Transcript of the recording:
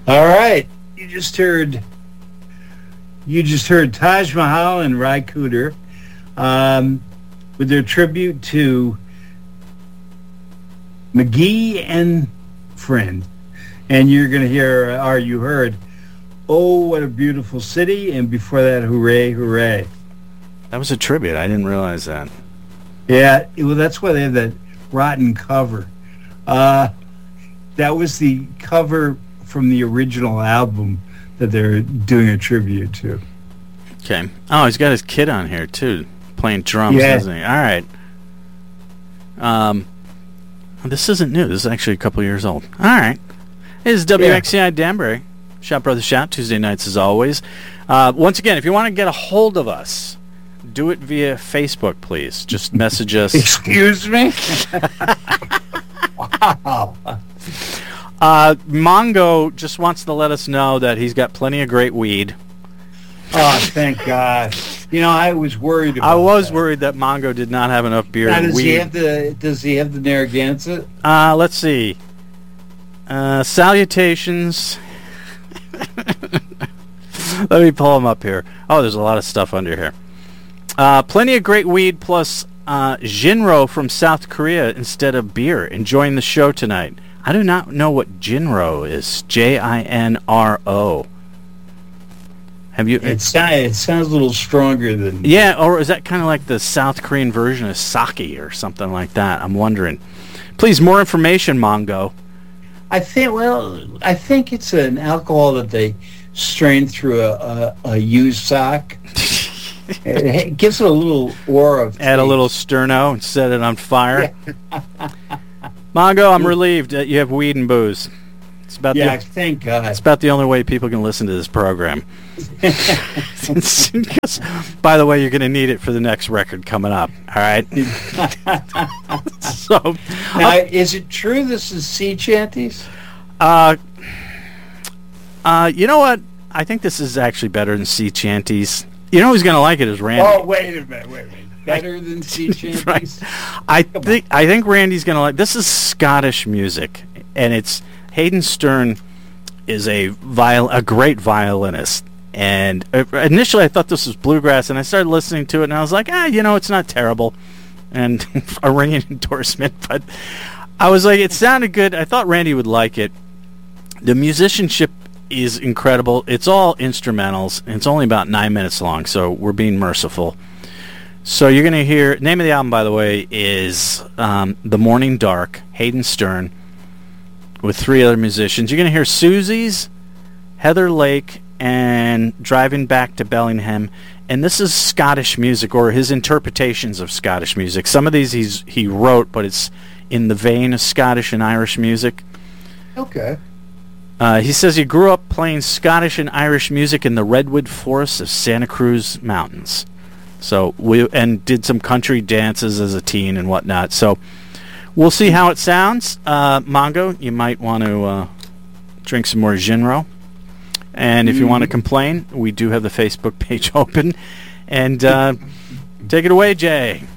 All right, you just heard Taj Mahal and Ry Cooder with their tribute to McGee and Friend. And you're going to hear, or you heard, Oh, What a Beautiful City, and before that, Hooray, Hooray. That was a tribute. I didn't realize that. Yeah, well, that's why they have that rotten cover. That was the cover from the original album that they're doing a tribute to. Okay. Oh, he's got his kid on here, too, playing drums, doesn't he? All right. This isn't new. This is actually a couple years old. All right. This is WXCI Danbury. Shout Brothers Shout, Tuesday nights as always. Once again, if you want to get a hold of us, do it via Facebook, please. Just message us. Excuse me? Wow. Mongo just wants to let us know that he's got plenty of great weed. Oh, thank God. You know, I was worried about worried that Mongo did not have enough beer now, and weed. Does he have the Narragansett? Let's see. Salutations. Let me pull him up here. Oh, there's a lot of stuff under here. Plenty of great weed plus Jinro from South Korea instead of beer. Enjoying the show tonight. I do not know what Jinro is. Jinro. Have you? It sounds a little stronger than... Yeah, or is that kind of like the South Korean version of sake or something like that? I'm wondering. Please, more information, Mongo. I think it's an alcohol that they strain through a used sock. It gives it a little aura of Add a little sterno and set it on fire. Yeah. Mongo, I'm relieved that you have weed and booze. It's about thank God. It's about the only way people can listen to this program. By the way, you're going to need it for the next record coming up. All right. So, now, is it true this is sea chanties? You know what? I think this is actually better than sea chanties. You know who's going to like it is Randy. Oh, wait a minute. Better than sea chanties? Right. I think Randy's going to like. This is Scottish music, and it's Hayden Stern is a great violinist. And initially I thought this was bluegrass, and I started listening to it, and I was like, it's not terrible. And a ringing endorsement, but I was like, it sounded good. I thought Randy would like it. The musicianship is incredible. It's all instrumentals, and it's only about 9 minutes long, so we're being merciful. So you're going to hear, name of the album, by the way, is The Morning Dark, Hayden Stern, with 3 other musicians. You're going to hear Susie's, Heather Lake, and Driving Back to Bellingham. And this is Scottish music, or his interpretations of Scottish music. Some of these he wrote, but it's in the vein of Scottish and Irish music. Okay. He says he grew up playing Scottish and Irish music in the redwood forests of Santa Cruz Mountains. So and did some country dances as a teen and whatnot. So we'll see how it sounds. Mongo, you might want to drink some more Jinro. And if you want to complain, we do have the Facebook page open. And take it away, Jay.